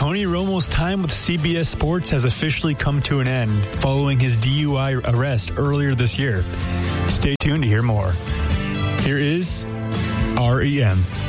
Tony Romo's time with CBS Sports has officially come to an end following his DUI arrest earlier this year. Stay tuned to hear more. Here is REM.